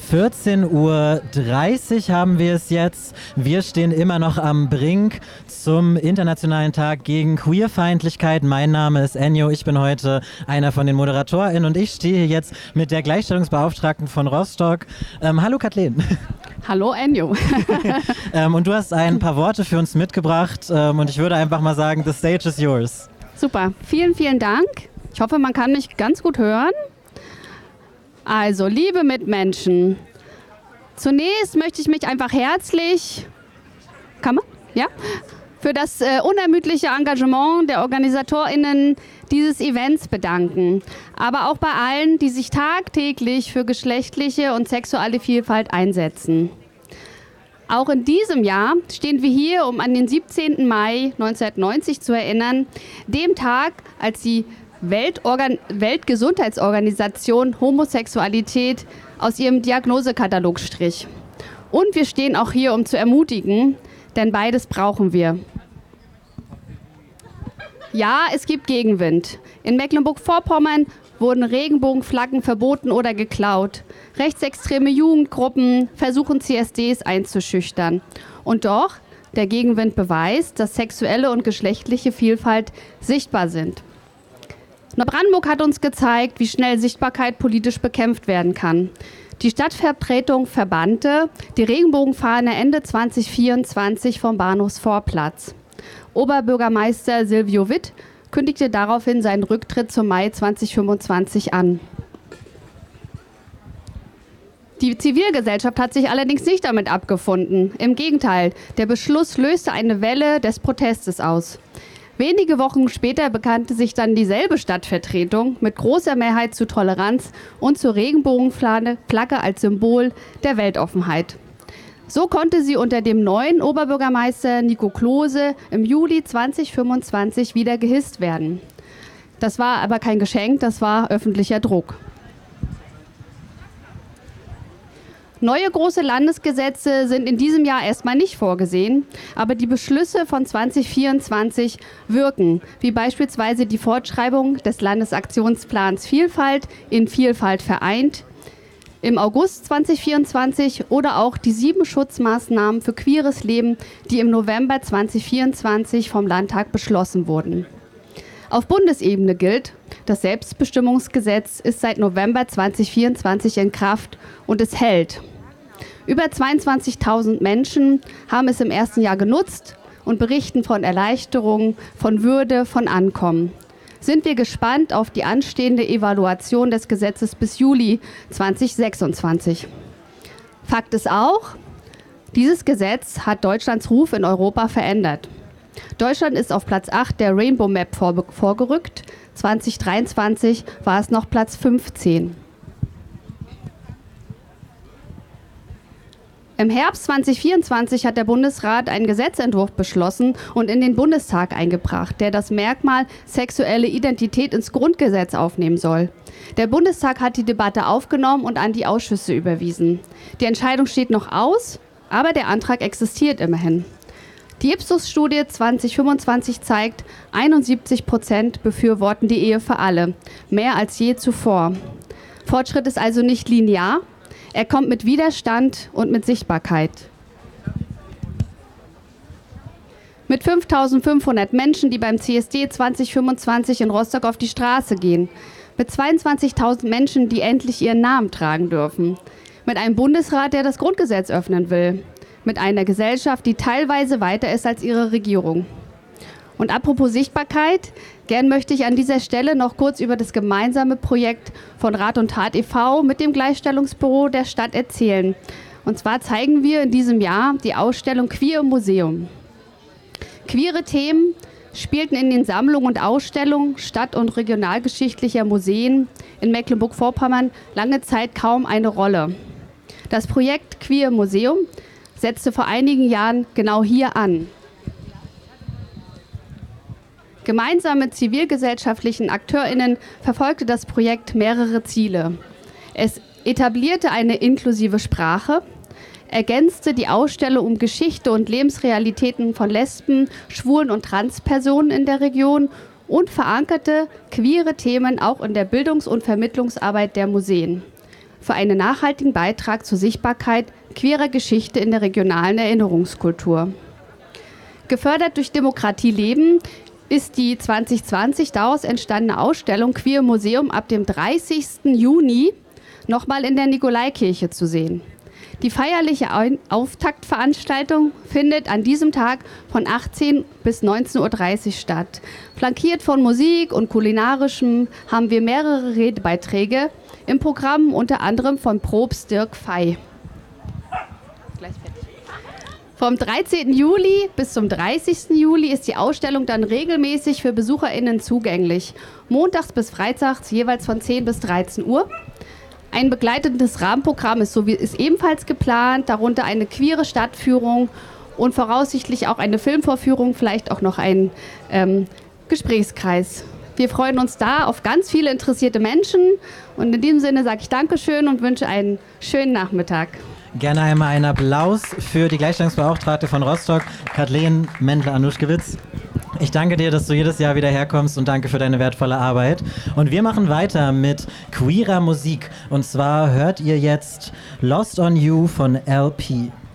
14:30 Uhr haben wir es jetzt. Wir stehen immer noch am Brink zum Internationalen Tag gegen Queerfeindlichkeit. Mein Name ist Enjo, ich bin heute einer von den ModeratorInnen und ich stehe hier jetzt mit der Gleichstellungsbeauftragten von Rostock. Hallo Kathleen. Hallo Enjo. Und du hast ein paar Worte für uns mitgebracht und ich würde einfach mal sagen, the stage is yours. Super, vielen, vielen Dank. Ich hoffe, man kann mich ganz gut hören. Also, liebe Mitmenschen, zunächst möchte ich mich einfach herzlich, für das unermüdliche Engagement der OrganisatorInnen dieses Events bedanken. Aber auch bei allen, die sich tagtäglich für geschlechtliche und sexuelle Vielfalt einsetzen. Auch in diesem Jahr stehen wir hier, um an den 17. Mai 1990 zu erinnern, dem Tag, als die Weltgesundheitsorganisation Homosexualität aus ihrem Diagnosekatalog strich. Und wir stehen auch hier, um zu ermutigen, denn beides brauchen wir. Ja, es gibt Gegenwind. In Mecklenburg-Vorpommern wurden Regenbogenflaggen verboten oder geklaut. Rechtsextreme Jugendgruppen versuchen CSDs einzuschüchtern. Und doch, der Gegenwind beweist, dass sexuelle und geschlechtliche Vielfalt sichtbar sind. Neubrandenburg hat uns gezeigt, wie schnell Sichtbarkeit politisch bekämpft werden kann. Die Stadtvertretung verbannte die Regenbogenfahne Ende 2024 vom Bahnhofsvorplatz. Oberbürgermeister Silvio Witt kündigte daraufhin seinen Rücktritt zum Mai 2025 an. Die Zivilgesellschaft hat sich allerdings nicht damit abgefunden. Im Gegenteil, der Beschluss löste eine Welle des Protestes aus. Wenige Wochen später bekannte sich dann dieselbe Stadtvertretung mit großer Mehrheit zu Toleranz und zur Regenbogenflagge als Symbol der Weltoffenheit. So konnte sie unter dem neuen Oberbürgermeister Nico Klose im Juli 2025 wieder gehisst werden. Das war aber kein Geschenk, das war öffentlicher Druck. Neue große Landesgesetze sind in diesem Jahr erstmal nicht vorgesehen, aber die Beschlüsse von 2024 wirken, wie beispielsweise die Fortschreibung des Landesaktionsplans Vielfalt in Vielfalt vereint im August 2024 oder auch die 7 Schutzmaßnahmen für queeres Leben, die im November 2024 vom Landtag beschlossen wurden. Auf Bundesebene gilt, das Selbstbestimmungsgesetz ist seit November 2024 in Kraft und es hält. Über 22.000 Menschen haben es im ersten Jahr genutzt und berichten von Erleichterung, von Würde, von Ankommen. Sind wir gespannt auf die anstehende Evaluation des Gesetzes bis Juli 2026. Fakt ist auch, dieses Gesetz hat Deutschlands Ruf in Europa verändert. Deutschland ist auf Platz 8 der Rainbow Map vorgerückt. 2023 war es noch Platz 15. Im Herbst 2024 hat der Bundesrat einen Gesetzentwurf beschlossen und in den Bundestag eingebracht, der das Merkmal sexuelle Identität ins Grundgesetz aufnehmen soll. Der Bundestag hat die Debatte aufgenommen und an die Ausschüsse überwiesen. Die Entscheidung steht noch aus, aber der Antrag existiert immerhin. Die Ipsos-Studie 2025 zeigt, 71% befürworten die Ehe für alle, mehr als je zuvor. Fortschritt ist also nicht linear, er kommt mit Widerstand und mit Sichtbarkeit. Mit 5.500 Menschen, die beim CSD 2025 in Rostock auf die Straße gehen. Mit 22.000 Menschen, die endlich ihren Namen tragen dürfen. Mit einem Bundesrat, der das Grundgesetz öffnen will. Mit einer Gesellschaft, die teilweise weiter ist als ihre Regierung. Und apropos Sichtbarkeit, gern möchte ich an dieser Stelle noch kurz über das gemeinsame Projekt von Rat und Tat e.V. mit dem Gleichstellungsbüro der Stadt erzählen. Und zwar zeigen wir in diesem Jahr die Ausstellung Queer im Museum. Queere Themen spielten in den Sammlungen und Ausstellungen stadt- und regionalgeschichtlicher Museen in Mecklenburg-Vorpommern lange Zeit kaum eine Rolle. Das Projekt Queer im Museum setzte vor einigen Jahren genau hier an. Gemeinsam mit zivilgesellschaftlichen AkteurInnen verfolgte das Projekt mehrere Ziele. Es etablierte eine inklusive Sprache, ergänzte die Ausstellung um Geschichte und Lebensrealitäten von Lesben, Schwulen und Transpersonen in der Region und verankerte queere Themen auch in der Bildungs- und Vermittlungsarbeit der Museen. für einen nachhaltigen Beitrag zur Sichtbarkeit queerer Geschichte in der regionalen Erinnerungskultur. Gefördert durch Demokratie Leben ist die 2020 daraus entstandene Ausstellung Queer Museum ab dem 30. Juni nochmal in der Nikolaikirche zu sehen. Die feierliche Auftaktveranstaltung findet an diesem Tag von 18 bis 19.30 Uhr statt. Flankiert von Musik und Kulinarischem haben wir mehrere Redebeiträge im Programm, unter anderem von Propst Dirk Fey. Vom 13. Juli bis zum 30. Juli ist die Ausstellung dann regelmäßig für BesucherInnen zugänglich. Montags bis freitags jeweils von 10 bis 13 Uhr. Ein begleitendes Rahmenprogramm ist ebenfalls geplant, darunter eine queere Stadtführung und voraussichtlich auch eine Filmvorführung, vielleicht auch noch ein Gesprächskreis. Wir freuen uns da auf ganz viele interessierte Menschen und in diesem Sinne sage ich Dankeschön und wünsche einen schönen Nachmittag. Gerne einmal einen Applaus für die Gleichstellungsbeauftragte von Rostock, Kathleen Mendler-Anuschkewitz. Ich danke dir, dass du jedes Jahr wieder herkommst und danke für deine wertvolle Arbeit. Und wir machen weiter mit queerer Musik. Und zwar hört ihr jetzt Lost on You von LP.